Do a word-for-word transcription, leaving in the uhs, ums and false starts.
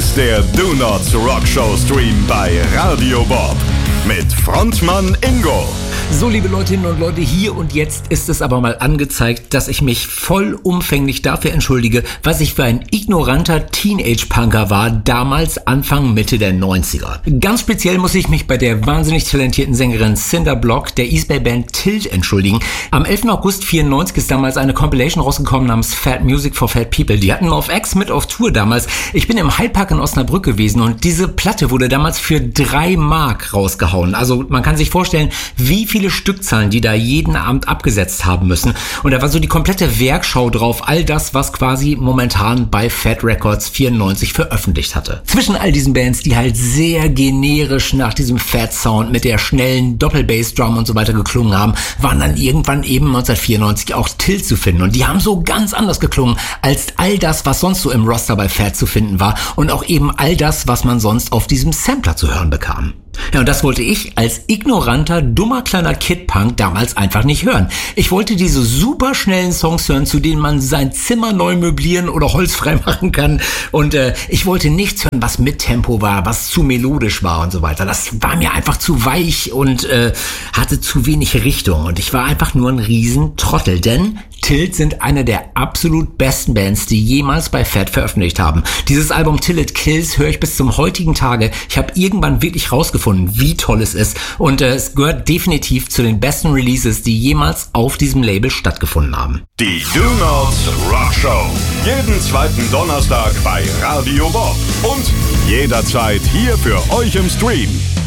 ist der Do Not Rock Show Stream bei Radio Bob mit Frontmann Ingo. So, liebe Leutinnen und Leute, hier und jetzt ist es aber mal angezeigt, dass ich mich vollumfänglich dafür entschuldige, was ich für ein ignoranter Teenage-Punker war, damals Anfang, Mitte der neunziger. Ganz speziell muss ich mich bei der wahnsinnig talentierten Sängerin Cinder Block der East Bay Band Tilt entschuldigen. Am elften August vierundneunzig ist damals eine Compilation rausgekommen namens Fat Music for Fat People. Die hatten auf X mit auf Tour damals. Ich bin im Hyde Park in Osnabrück gewesen und diese Platte wurde damals für drei Mark rausgehauen. Also man kann sich vorstellen, wie viele Stückzahlen die da jeden Abend abgesetzt haben müssen. Und da war so die komplette Werkschau drauf, all das, was quasi momentan bei Fat Records vierundneunzig veröffentlicht hatte. Zwischen all diesen Bands, die halt sehr generisch nach diesem Fat Sound mit der schnellen Doppelbass-Drum und so weiter geklungen haben, waren dann irgendwann eben neunzehnhundertvierundneunzig auch Tilt zu finden. Und die haben so ganz anders geklungen als all das, was sonst so im Roster bei Fat zu finden war und auch eben all das, was man sonst auf diesem Sampler zu hören bekam. Ja, und das wollte ich als ignoranter, dummer kleiner Kid-Punk damals einfach nicht hören. Ich wollte diese super schnellen Songs hören, zu denen man sein Zimmer neu möblieren oder holzfrei machen kann. Und äh, ich wollte nichts hören, was mit Tempo war, was zu melodisch war und so weiter. Das war mir einfach zu weich und äh, hatte zu wenig Richtung. Und ich war einfach nur ein Riesentrottel, denn Tilt sind eine der absolut besten Bands, die jemals bei Fat veröffentlicht haben. Dieses Album Till It Kills höre ich bis zum heutigen Tage. Ich habe irgendwann wirklich rausgefunden, wie toll es ist. Und äh, es gehört definitiv zu den besten Releases, die jemals auf diesem Label stattgefunden haben. Die Do Not Rock Show. Jeden zweiten Donnerstag bei Radio Bob. Und jederzeit hier für euch im Stream.